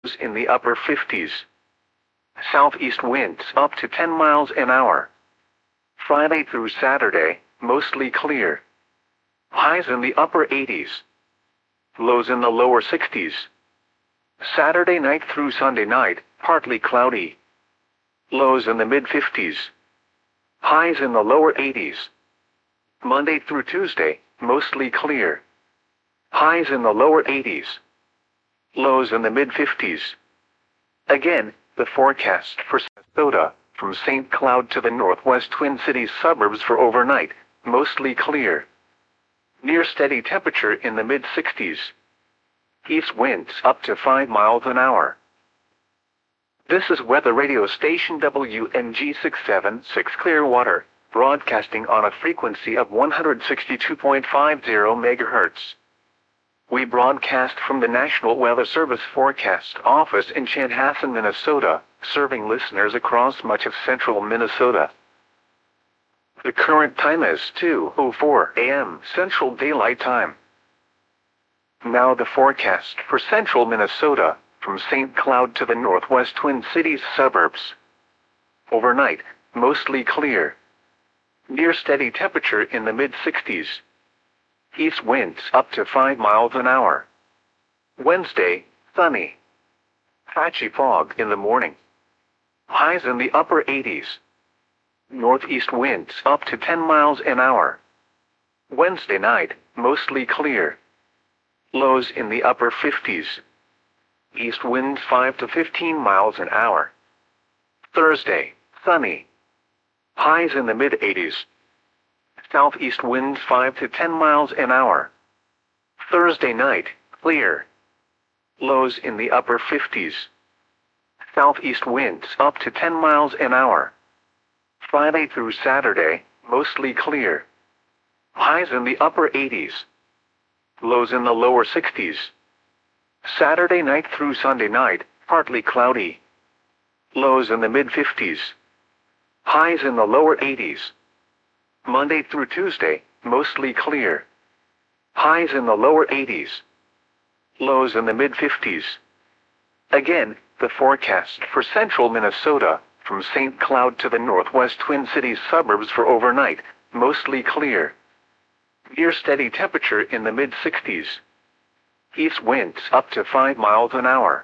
in the upper 50s. Southeast winds up to 10 miles an hour. Friday through Saturday, mostly clear. Highs in the upper 80s. Lows in the lower 60s. Saturday night through Sunday night, partly cloudy. Lows in the mid-50s. Highs in the lower 80s. Monday through Tuesday, mostly clear. Highs in the lower 80s. Lows in the mid-50s. Again, the forecast for Minnesota, from St. Cloud to the northwest Twin Cities suburbs for overnight, mostly clear. Near steady temperature in the mid-60s. East winds up to 5 miles an hour. This is weather radio station WNG 676 Clearwater, broadcasting on a frequency of 162.50 MHz. We broadcast from the National Weather Service Forecast Office in Chanhassen, Minnesota, serving listeners across much of central Minnesota. The current time is 2:04 a.m. Central Daylight Time. Now the forecast for central Minnesota, from St. Cloud to the northwest Twin Cities suburbs. Overnight, mostly clear. Near steady temperature in the mid-60s. East winds up to 5 miles an hour. Wednesday, sunny. Patchy fog in the morning. Highs in the upper 80s. Northeast winds up to 10 miles an hour. Wednesday night, mostly clear. Lows in the upper 50s. East winds 5 to 15 miles an hour. Thursday, sunny. Highs in the mid-80s. Southeast winds 5 to 10 miles an hour. Thursday night, clear. Lows in the upper 50s. Southeast winds up to 10 miles an hour. Friday through Saturday, mostly clear. Highs in the upper 80s. Lows in the lower 60s. Saturday night through Sunday night, partly cloudy. Lows in the mid-50s. Highs in the lower 80s. Monday through Tuesday, mostly clear. Highs in the lower 80s. Lows in the mid-50s. Again, the forecast for central Minnesota, from St. Cloud to the northwest Twin Cities suburbs for overnight, mostly clear. Near steady temperature in the mid-60s. East winds up to 5 miles an hour.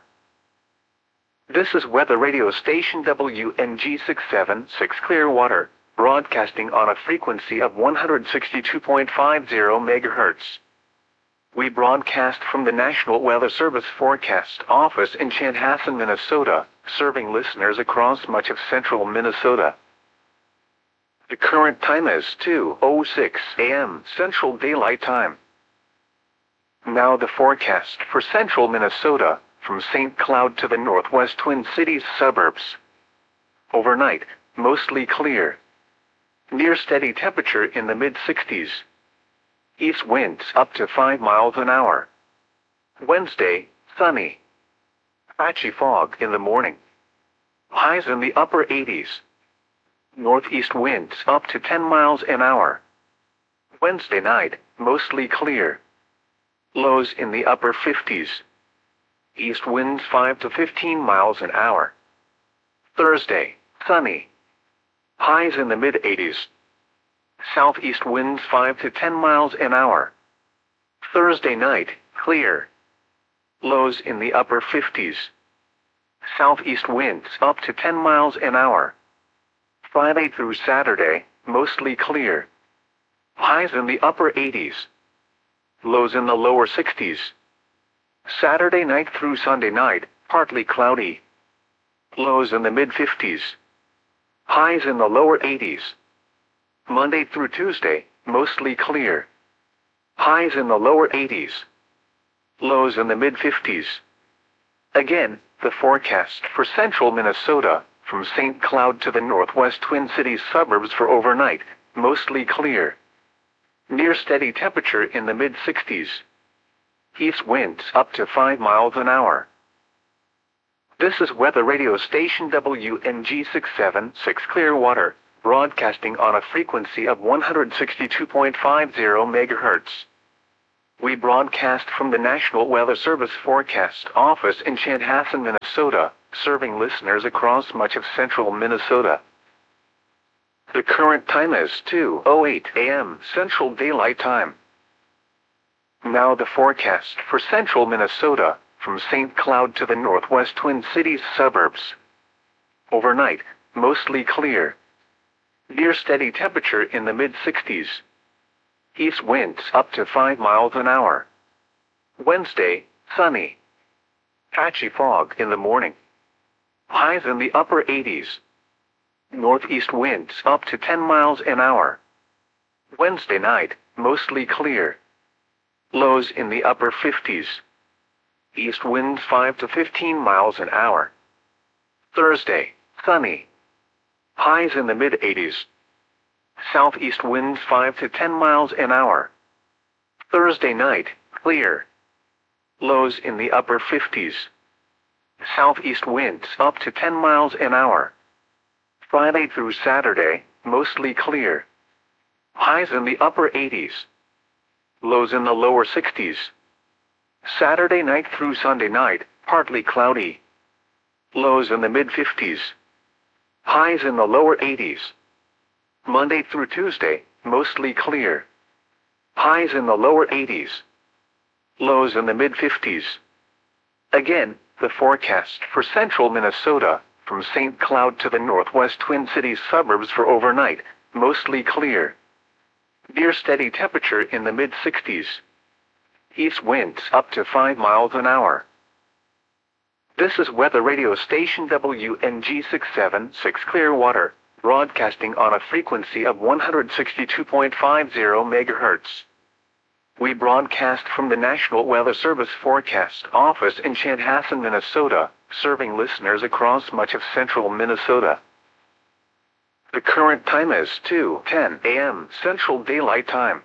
This is weather radio station WNG 676 Clearwater, broadcasting on a frequency of 162.50 MHz. We broadcast from the National Weather Service Forecast Office in Chanhassen, Minnesota, serving listeners across much of central Minnesota. The current time is 2:06 a.m. Central Daylight Time. Now the forecast for central Minnesota, from St. Cloud to the northwest Twin Cities suburbs. Overnight, mostly clear. Near steady temperature in the mid-60s. East winds up to 5 miles an hour. Wednesday, sunny. Patchy fog in the morning. Highs in the upper 80s. Northeast winds up to 10 miles an hour. Wednesday night, mostly clear. Lows in the upper 50s. East winds 5 to 15 miles an hour. Thursday, sunny. Highs in the mid-80s. Southeast winds 5 to 10 miles an hour. Thursday night, clear. Lows in the upper 50s. Southeast winds up to 10 miles an hour. Friday through Saturday, mostly clear. Highs in the upper 80s. Lows in the lower 60s. Saturday night through Sunday night, partly cloudy. Lows in the mid-50s. Highs in the lower 80s. Monday through Tuesday, mostly clear. Highs in the lower 80s. Lows in the mid-50s. Again, the forecast for central Minnesota, from St. Cloud to the northwest Twin Cities suburbs for overnight, mostly clear. Near steady temperature in the mid-60s. East winds up to 5 miles an hour. This is weather radio station WNG 676 Clearwater, broadcasting on a frequency of 162.50 MHz. We broadcast from the National Weather Service Forecast Office in Chanhassen, Minnesota, serving listeners across much of central Minnesota. The current time is 2:08 a.m. Central Daylight Time. Now the forecast for central Minnesota, from St. Cloud to the northwest Twin Cities suburbs. Overnight, mostly clear. Near steady temperature in the mid-60s. East winds up to 5 miles an hour. Wednesday, sunny. Patchy fog in the morning. Highs in the upper 80s. Northeast winds up to 10 miles an hour. Wednesday night, mostly clear. Lows in the upper 50s. East winds 5 to 15 miles an hour. Thursday, sunny. Highs in the mid-80s. Southeast winds 5 to 10 miles an hour. Thursday night, clear. Lows in the upper 50s. Southeast winds up to 10 miles an hour. Friday through Saturday, mostly clear. Highs in the upper 80s. Lows in the lower 60s. Saturday night through Sunday night, partly cloudy. Lows in the mid-50s. Highs in the lower 80s. Monday through Tuesday, mostly clear. Highs in the lower 80s. Lows in the mid-50s. Again, the forecast for central Minnesota, from St. Cloud to the northwest Twin Cities suburbs for overnight, mostly clear. Near steady temperature in the mid-60s. East winds up to 5 miles an hour. This is weather radio station WNG 676 Clearwater, broadcasting on a frequency of 162.50 MHz. We broadcast from the National Weather Service Forecast Office in Chanhassen, Minnesota, serving listeners across much of central Minnesota. The current time is 2:10 a.m. Central Daylight Time.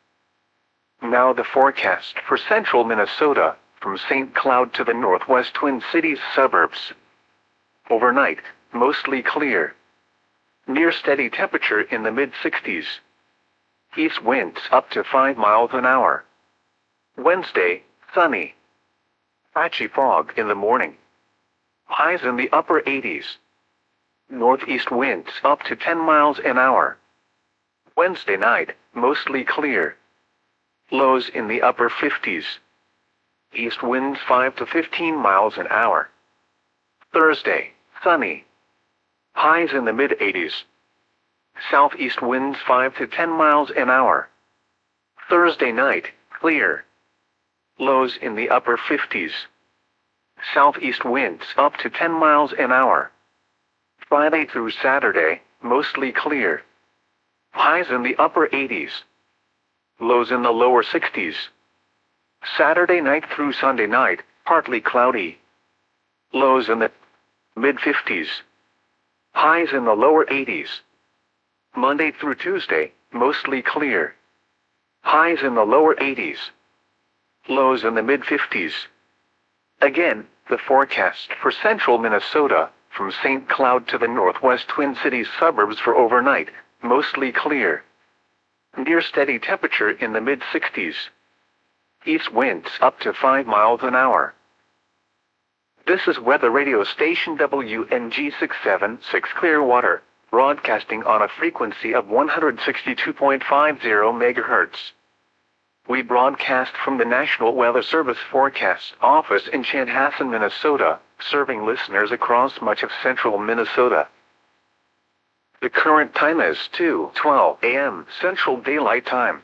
Now the forecast for central Minnesota, from St. Cloud to the northwest Twin Cities suburbs. Overnight, mostly clear. Near steady temperature in the mid-60s. East winds up to 5 miles an hour. Wednesday, sunny. Patchy fog in the morning. Highs in the upper 80s. Northeast winds up to 10 miles an hour. Wednesday night, mostly clear. Lows in the upper 50s. East winds 5 to 15 miles an hour. Thursday, sunny. Highs in the mid-80s. Southeast winds 5 to 10 miles an hour. Thursday night, clear. Lows in the upper 50s. Southeast winds up to 10 miles an hour. Friday through Saturday, mostly clear. Highs in the upper 80s. Lows in the lower 60s. Saturday night through Sunday night, partly cloudy. Lows in the mid-50s. Highs in the lower 80s. Monday through Tuesday, mostly clear. Highs in the lower 80s. Lows in the mid-50s. Again, the forecast for central Minnesota, from St. Cloud to the northwest Twin Cities suburbs for overnight, mostly clear. Near steady temperature in the mid-60s. East winds up to 5 miles an hour. This is weather radio station WNG 676 Clearwater, broadcasting on a frequency of 162.50 MHz. We broadcast from the National Weather Service Forecast Office in Chanhassen, Minnesota, serving listeners across much of central Minnesota. The current time is 2:12 a.m. Central Daylight Time.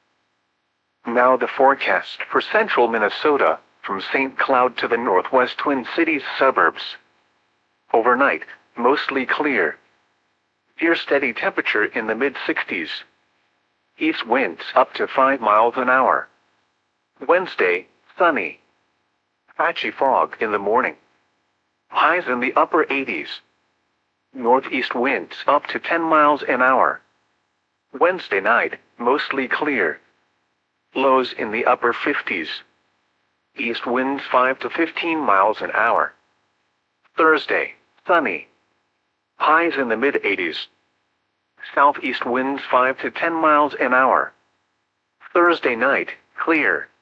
Now the forecast for central Minnesota, from St. Cloud to the northwest Twin Cities suburbs. Overnight, mostly clear. Near steady temperature in the mid-60s. East winds up to 5 miles an hour. Wednesday, sunny. Patchy fog in the morning. Highs in the upper 80s. Northeast winds up to 10 miles an hour. Wednesday night, mostly clear. Lows in the upper 50s. East winds 5 to 15 miles an hour. Thursday, sunny. Highs in the mid-80s. Southeast winds 5 to 10 miles an hour. Thursday night, clear.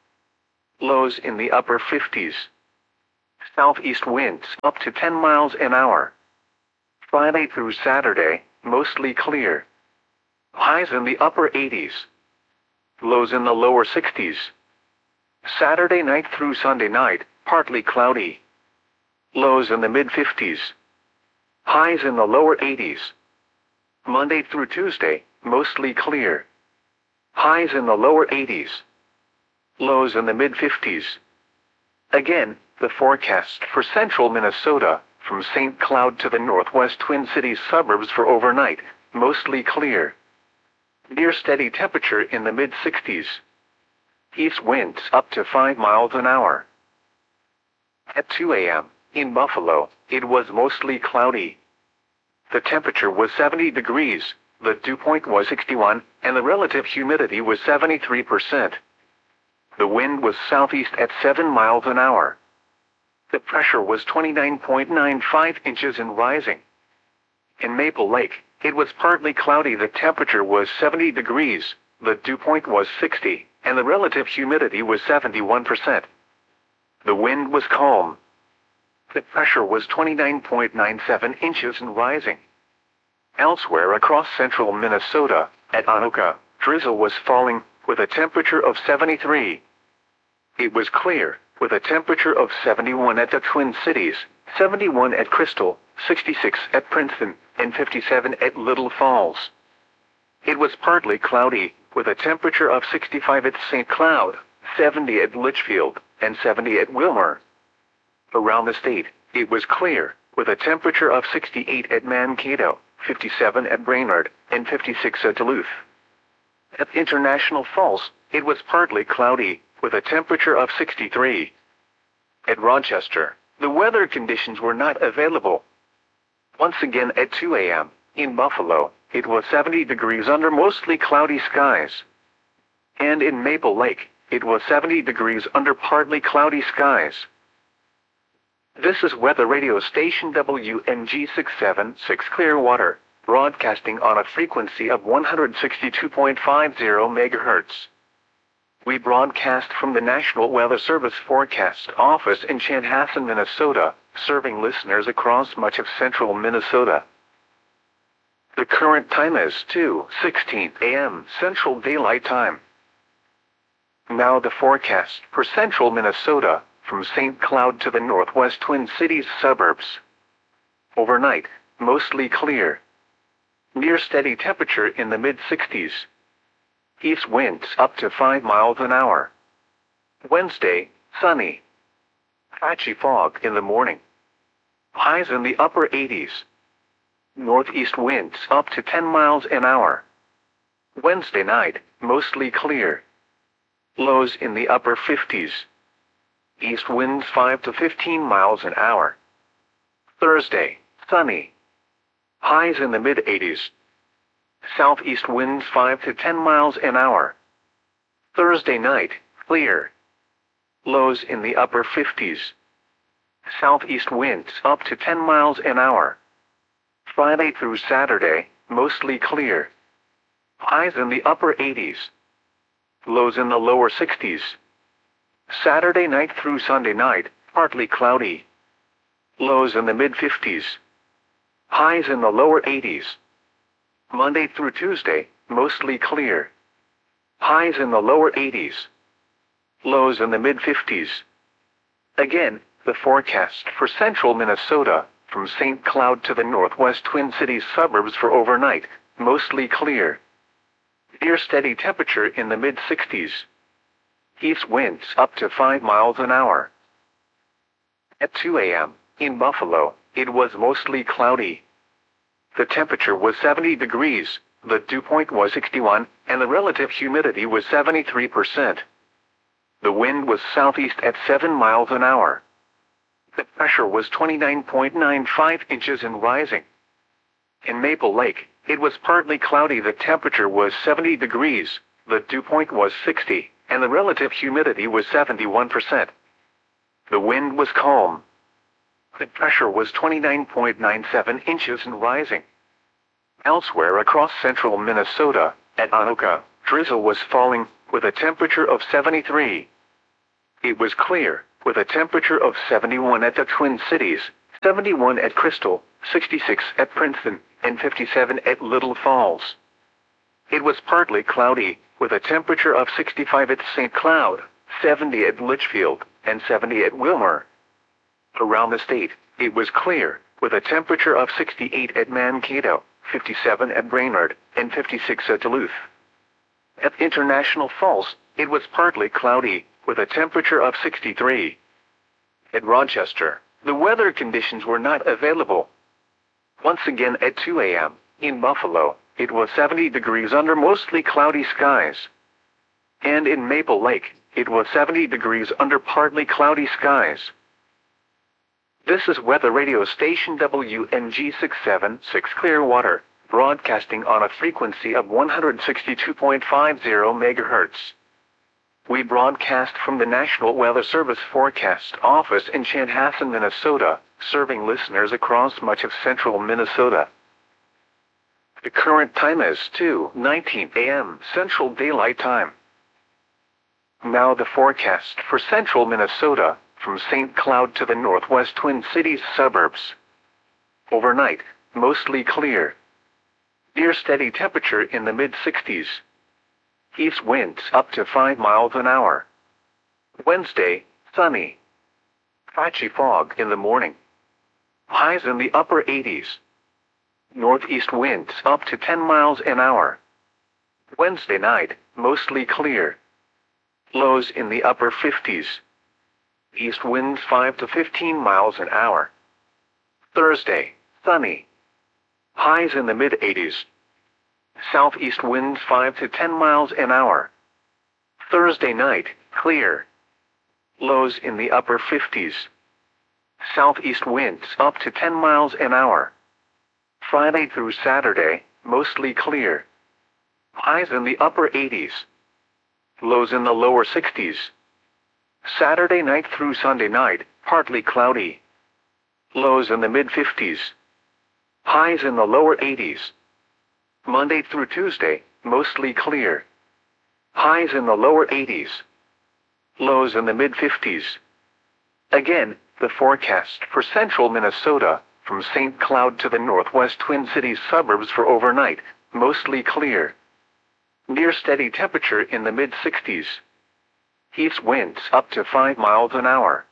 Lows in the upper 50s. Southeast winds up to 10 miles an hour. Friday through Saturday, mostly clear. Highs in the upper 80s. Lows in the lower 60s. Saturday night through Sunday night, partly cloudy. Lows in the mid-50s. Highs in the lower 80s. Monday through Tuesday, mostly clear. Highs in the lower 80s. Lows in the mid-50s. Again, the forecast for central Minnesota, from St. Cloud to the northwest Twin Cities suburbs for overnight, mostly clear. Near steady temperature in the mid-60s. East winds up to 5 miles an hour. At 2 a.m., in Buffalo, it was mostly cloudy. The temperature was 70 degrees, the dew point was 61, and the relative humidity was 73%. The wind was southeast at 7 miles an hour. The pressure was 29.95 inches and rising. In Maple Lake, it was partly cloudy. The temperature was 70 degrees, the dew point was 60, and the relative humidity was 71%. The wind was calm. The pressure was 29.97 inches and rising. Elsewhere across central Minnesota, at Anoka, drizzle was falling, with a temperature of 73. It was clear, with a temperature of 71 at the Twin Cities, 71 at Crystal, 66 at Princeton, and 57 at Little Falls. It was partly cloudy, with a temperature of 65 at St. Cloud, 70 at Litchfield, and 70 at Wilmer. Around the state, it was clear, with a temperature of 68 at Mankato, 57 at Brainerd, and 56 at Duluth. At International Falls, it was partly cloudy, with a temperature of 63. At Rochester, the weather conditions were not available. Once again at 2 a.m., in Buffalo, it was 70 degrees under mostly cloudy skies. And in Maple Lake, it was 70 degrees under partly cloudy skies. This is weather radio station WMG 676 Clearwater, broadcasting on a frequency of 162.50 MHz. We broadcast from the National Weather Service Forecast Office in Chanhassen, Minnesota, serving listeners across much of central Minnesota. The current time is 2:16 a.m. Central Daylight Time. Now the forecast for central Minnesota, from St. Cloud to the northwest Twin Cities suburbs. Overnight, mostly clear. Near steady temperature in the mid-60s. East winds up to 5 miles an hour. Wednesday, sunny. Patchy fog in the morning. Highs in the upper 80s. Northeast winds up to 10 miles an hour. Wednesday night, mostly clear. Lows in the upper 50s. East winds 5 to 15 miles an hour. Thursday, sunny. Highs in the mid-80s. Southeast winds 5 to 10 miles an hour. Thursday night, clear. Lows in the upper 50s. Southeast winds up to 10 miles an hour. Friday through Saturday, mostly clear. Highs in the upper 80s. Lows in the lower 60s. Saturday night through Sunday night, partly cloudy. Lows in the mid-50s. Highs in the lower 80s. Monday through Tuesday, mostly clear. Highs in the lower 80s. Lows in the mid-50s. Again, the forecast for central Minnesota, from St. Cloud to the northwest Twin Cities suburbs for overnight, mostly clear. Near steady temperature in the mid-60s. East winds up to 5 miles an hour. At 2 a.m., in Buffalo, it was mostly cloudy. The temperature was 70 degrees, the dew point was 61, and the relative humidity was 73%. The wind was southeast at 7 miles an hour. The pressure was 29.95 inches and rising. In Maple Lake, it was partly cloudy. The temperature was 70 degrees, the dew point was 60, and the relative humidity was 71%. The wind was calm. The pressure was 29.97 inches and rising. Elsewhere across central Minnesota, at Anoka, drizzle was falling, with a temperature of 73. It was clear, with a temperature of 71 at the Twin Cities, 71 at Crystal, 66 at Princeton, and 57 at Little Falls. It was partly cloudy, with a temperature of 65 at St. Cloud, 70 at Litchfield, and 70 at Wilmer. Around the state, it was clear, with a temperature of 68 at Mankato, 57 at Brainerd, and 56 at Duluth. At International Falls, it was partly cloudy, with a temperature of 63. At Rochester, the weather conditions were not available. Once again at 2 a.m., in Buffalo, it was 70 degrees under mostly cloudy skies. And in Maple Lake, it was 70 degrees under partly cloudy skies. This is weather radio station WNG 676 Clearwater, broadcasting on a frequency of 162.50 MHz. We broadcast from the National Weather Service Forecast Office in Chanhassen, Minnesota, serving listeners across much of central Minnesota. The current time is 2:19 a.m. Central Daylight Time. Now the forecast for central Minnesota, from St. Cloud to the northwest Twin Cities suburbs. Overnight, mostly clear. Near steady temperature in the mid-60s. East winds up to 5 miles an hour. Wednesday, sunny. Patchy fog in the morning. Highs in the upper 80s. Northeast winds up to 10 miles an hour. Wednesday night, mostly clear. Lows in the upper 50s. East winds 5 to 15 miles an hour. Thursday, sunny. Highs in the mid-80s. Southeast winds 5 to 10 miles an hour. Thursday night, clear. Lows in the upper 50s. Southeast winds up to 10 miles an hour. Friday through Saturday, mostly clear. Highs in the upper 80s. Lows in the lower 60s. Saturday night through Sunday night, partly cloudy. Lows in the mid-50s. Highs in the lower 80s. Monday through Tuesday, mostly clear. Highs in the lower 80s. Lows in the mid-50s. Again, the forecast for central Minnesota, from St. Cloud to the northwest Twin Cities suburbs for overnight, mostly clear. Near steady temperature in the mid-60s. East winds up to 5 miles an hour.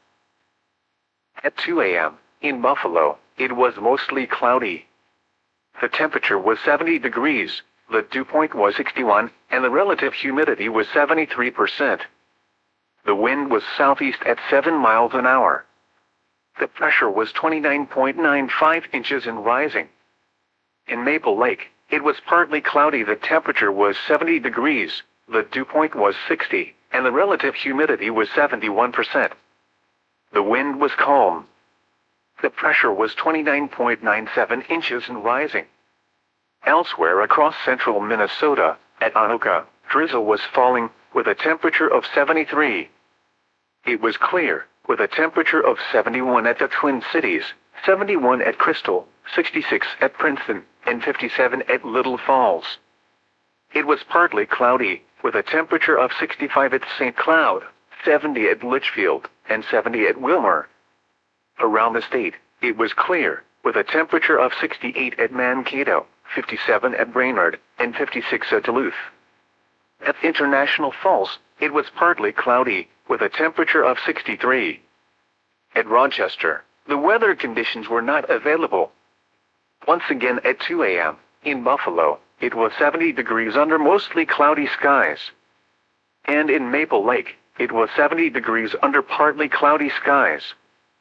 At 2 a.m., in Buffalo, it was mostly cloudy. The temperature was 70 degrees, the dew point was 61, and the relative humidity was 73%. The wind was southeast at 7 miles an hour. The pressure was 29.95 inches and rising. In Maple Lake, it was partly cloudy. The temperature was 70 degrees, the dew point was 60, and the relative humidity was 71%. The wind was calm. The pressure was 29.97 inches and rising. Elsewhere across central Minnesota, at Anoka, drizzle was falling, with a temperature of 73. It was clear, with a temperature of 71 at the Twin Cities, 71 at Crystal, 66 at Princeton, and 57 at Little Falls. It was partly cloudy, with a temperature of 65 at St. Cloud, 70 at Litchfield, and 70 at Wilmer. Around the state, it was clear, with a temperature of 68 at Mankato, 57 at Brainerd, and 56 at Duluth. At International Falls, it was partly cloudy, with a temperature of 63. At Rochester, the weather conditions were not available. Once again at 2 a.m., in Buffalo, it was 70 degrees under mostly cloudy skies. And in Maple Lake, it was 70 degrees under partly cloudy skies.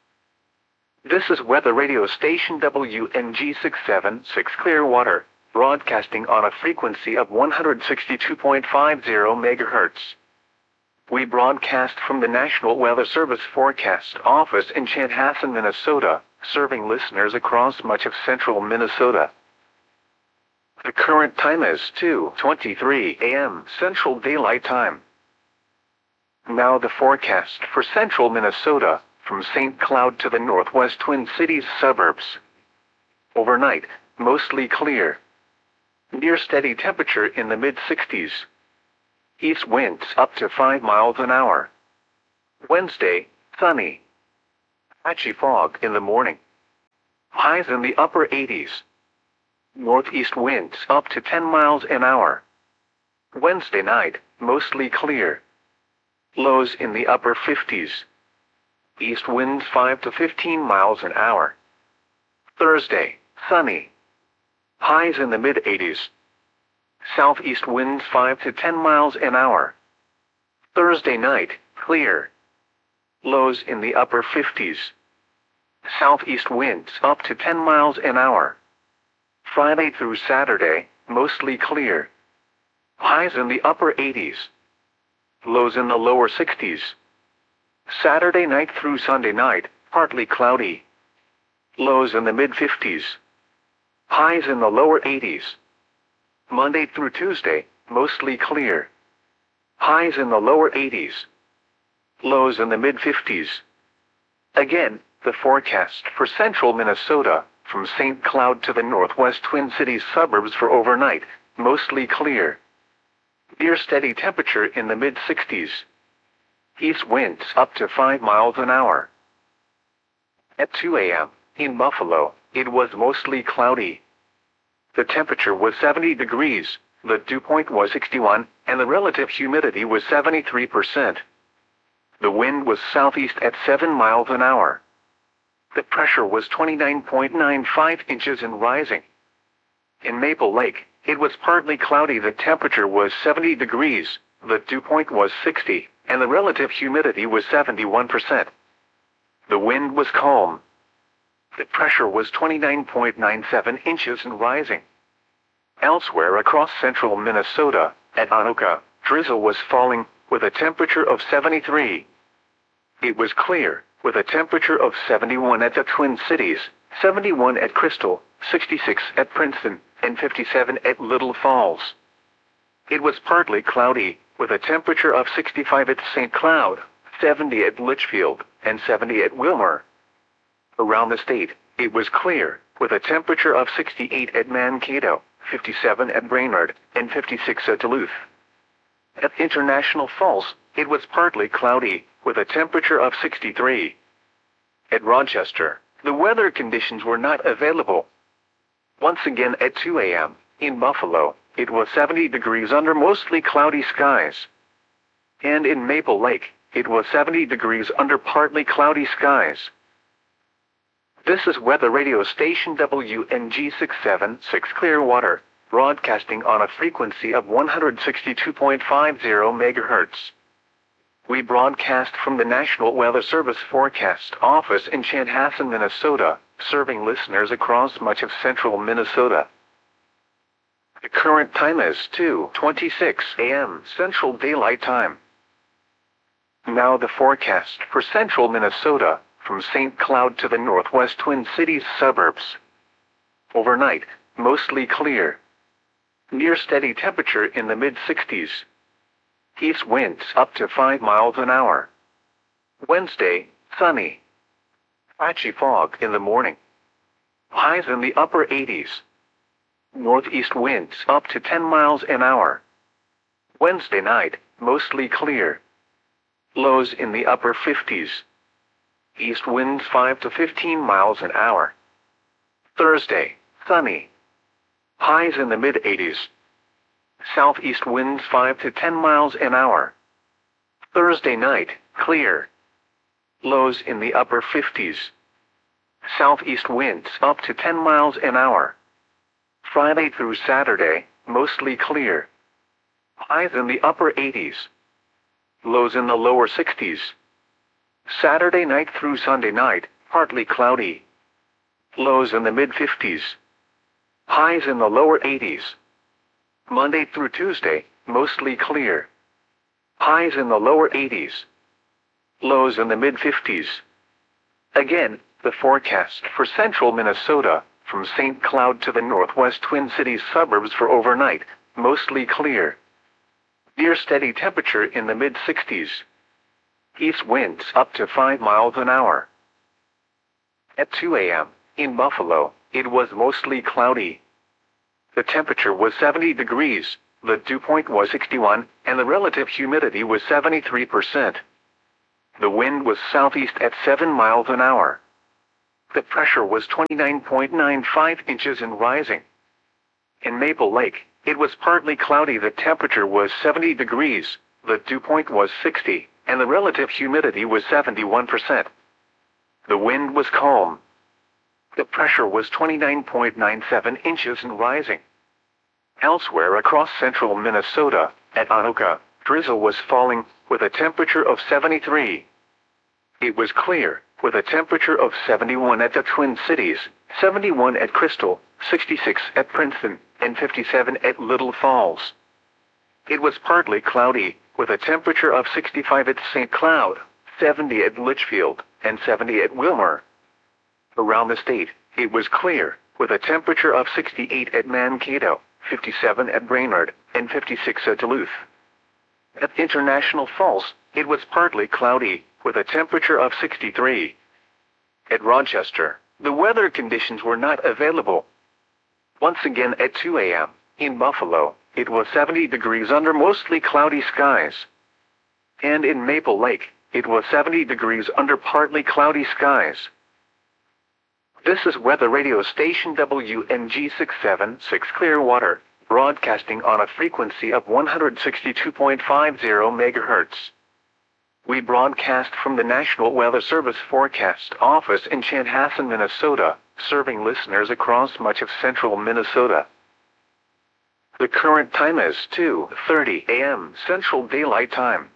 This is weather radio station WNG 676 Clearwater, broadcasting on a frequency of 162.50 MHz. We broadcast from the National Weather Service Forecast Office in Chanhassen, Minnesota, serving listeners across much of central Minnesota. The current time is 2:23 a.m. Central Daylight Time. Now the forecast for central Minnesota, from St. Cloud to the northwest Twin Cities suburbs. Overnight, mostly clear. Near steady temperature in the mid-60s. East winds up to 5 miles an hour. Wednesday, sunny. Patchy fog in the morning. Highs in the upper 80s. Northeast winds up to 10 miles an hour. Wednesday night, mostly clear. Lows in the upper 50s. East winds 5 to 15 miles an hour. Thursday, sunny. Highs in the mid-80s. Southeast winds 5 to 10 miles an hour. Thursday night, clear. Lows in the upper 50s. Southeast winds up to 10 miles an hour. Friday through Saturday, mostly clear. Highs in the upper 80s. Lows in the lower 60s. Saturday night through Sunday night, partly cloudy. Lows in the mid-50s. Highs in the lower 80s. Monday through Tuesday, mostly clear. Highs in the lower 80s. Lows in the mid-50s. Again, the forecast for central Minnesota, from St. Cloud to the northwest Twin Cities suburbs for overnight, mostly clear. Near steady temperature in the mid-60s. East winds up to 5 miles an hour. At 2 a.m., in Buffalo, it was mostly cloudy. The temperature was 70 degrees, the dew point was 61, and the relative humidity was 73%. The wind was southeast at 7 miles an hour. The pressure was 29.95 inches and rising. In Maple Lake, it was partly cloudy. The temperature was 70 degrees, the dew point was 60, and the relative humidity was 71%. The wind was calm. The pressure was 29.97 inches and rising. Elsewhere across central Minnesota, at Anoka, drizzle was falling, with a temperature of 73. It was clear, with a temperature of 71 at the Twin Cities, 71 at Crystal, 66 at Princeton, and 57 at Little Falls. It was partly cloudy, with a temperature of 65 at St. Cloud, 70 at Litchfield, and 70 at Wilmer. Around the state, it was clear, with a temperature of 68 at Mankato, 57 at Brainerd, and 56 at Duluth. At International Falls, it was partly cloudy, with a temperature of 63. At Rochester, the weather conditions were not available. Once again at 2 a.m., in Buffalo, it was 70 degrees under mostly cloudy skies. And in Maple Lake, it was 70 degrees under partly cloudy skies. This is weather radio station WNG 676 Clearwater, broadcasting on a frequency of 162.50 MHz. We broadcast from the National Weather Service Forecast Office in Chanhassen, Minnesota, serving listeners across much of central Minnesota. The current time is 2:26 a.m. Central Daylight Time. Now the forecast for central Minnesota, from St. Cloud to the northwest Twin Cities suburbs. Overnight, mostly clear. Near steady temperature in the mid-60s. East winds up to 5 miles an hour. Wednesday, sunny. Patchy fog in the morning. Highs in the upper 80s. Northeast winds up to 10 miles an hour. Wednesday night, mostly clear. Lows in the upper 50s. East winds 5 to 15 miles an hour. Thursday, sunny. Highs in the mid-80s. Southeast winds 5 to 10 miles an hour. Thursday night, clear. Lows in the upper 50s. Southeast winds up to 10 miles an hour. Friday through Saturday, mostly clear. Highs in the upper 80s. Lows in the lower 60s. Saturday night through Sunday night, partly cloudy. Lows in the mid-50s. Highs in the lower 80s. Monday through Tuesday, mostly clear. Highs in the lower 80s. Lows in the mid-50s. Again, the forecast for central Minnesota, from St. Cloud to the northwest Twin Cities suburbs for overnight, mostly clear. Near steady temperature in the mid-60s. East winds up to 5 miles an hour. At 2 a.m., in Buffalo, it was mostly cloudy. The temperature was 70 degrees, the dew point was 61, and the relative humidity was 73%. The wind was southeast at 7 miles an hour. The pressure was 29.95 inches and rising. In Maple Lake, it was partly cloudy. The temperature was 70 degrees, the dew point was 60, and the relative humidity was 71%. The wind was calm. The pressure was 29.97 inches and rising. Elsewhere across central Minnesota, at Anoka, drizzle was falling, with a temperature of 73. It was clear, with a temperature of 71 at the Twin Cities, 71 at Crystal, 66 at Princeton, and 57 at Little Falls. It was partly cloudy, with a temperature of 65 at St. Cloud, 70 at Litchfield, and 70 at Wilmer. Around the state, it was clear, with a temperature of 68 at Mankato, 57 at Brainerd, and 56 at Duluth. At International Falls, it was partly cloudy, with a temperature of 63. At Rochester, the weather conditions were not available. Once again at 2 a.m., in Buffalo, it was 70 degrees under mostly cloudy skies. And in Maple Lake, it was 70 degrees under partly cloudy skies. This is weather radio station WNG 676 Clearwater, broadcasting on a frequency of 162.50 MHz. We broadcast from the National Weather Service Forecast Office in Chanhassen, Minnesota, serving listeners across much of central Minnesota. The current time is 2:30 a.m. Central Daylight Time.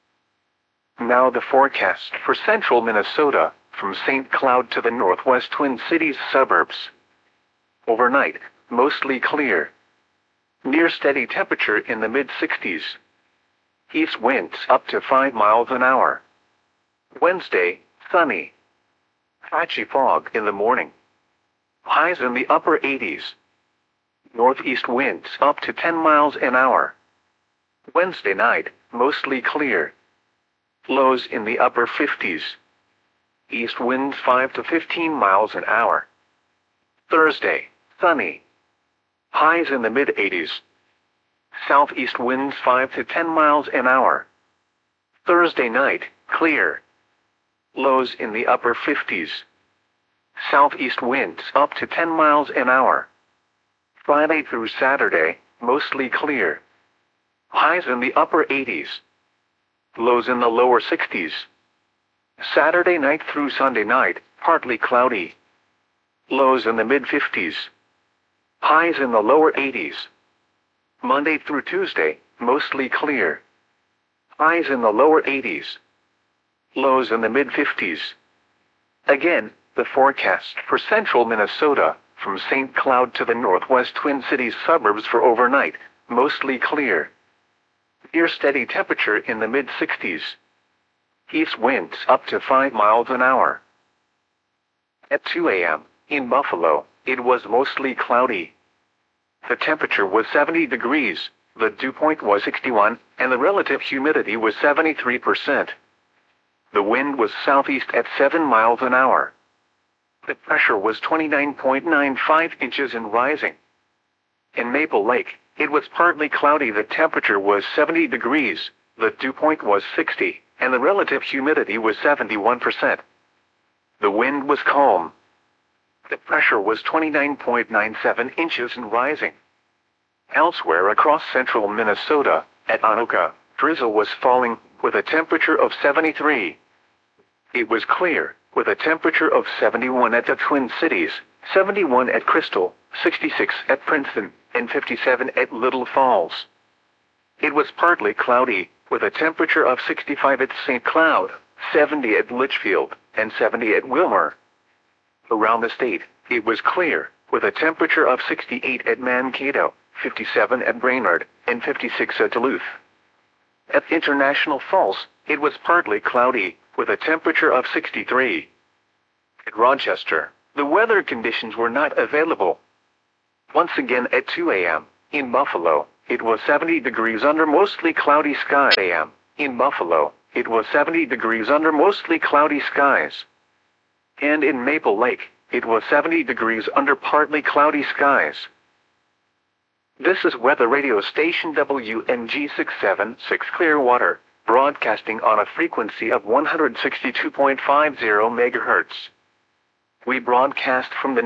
Now the forecast for central Minnesota, from St. Cloud to the northwest Twin Cities suburbs. Overnight, mostly clear. Near steady temperature in the mid-60s. East winds up to 5 miles an hour. Wednesday, sunny. Patchy fog in the morning. Highs in the upper 80s. Northeast winds up to 10 miles an hour. Wednesday night, mostly clear. Lows in the upper 50s. East winds 5 to 15 miles an hour. Thursday, sunny. Highs in the mid-80s. Southeast winds 5 to 10 miles an hour. Thursday night, clear. Lows in the upper 50s. Southeast winds up to 10 miles an hour. Friday through Saturday, mostly clear. Highs in the upper 80s. Lows in the lower 60s. Saturday night through Sunday night, partly cloudy. Lows in the mid-50s. Highs in the lower 80s. Monday through Tuesday, mostly clear. Highs in the lower 80s. Lows in the mid-50s. Again, the forecast for central Minnesota, from St. Cloud to the northwest Twin Cities suburbs for overnight, mostly clear. Near steady temperature in the mid-60s. East winds up to 5 miles an hour. At 2 a.m., in Buffalo, it was mostly cloudy. The temperature was 70 degrees, the dew point was 61, and the relative humidity was 73%. The wind was southeast at 7 miles an hour. The pressure was 29.95 inches and rising. In Maple Lake, it was partly cloudy. The temperature was 70 degrees, the dew point was 60, and the relative humidity was 71%. The wind was calm. The pressure was 29.97 inches and rising. Elsewhere across central Minnesota, at Anoka, drizzle was falling, with a temperature of 73. It was clear, with a temperature of 71 at the Twin Cities, 71 at Crystal, 66 at Princeton, and 57 at Little Falls. It was partly cloudy, with a temperature of 65 at St. Cloud, 70 at Litchfield, and 70 at Wilmer. Around the state, it was clear, with a temperature of 68 at Mankato, 57 at Brainerd, and 56 at Duluth. At International Falls, it was partly cloudy, with a temperature of 63. At Rochester, the weather conditions were not available. Once again at 2 a.m., in Buffalo, it was 70 degrees under mostly cloudy skies. A.m. In Buffalo, it was 70 degrees under mostly cloudy skies. And in Maple Lake, it was 70 degrees under partly cloudy skies. This is weather radio station WNG 676 Clearwater, broadcasting on a frequency of 162.50 MHz. We broadcast from the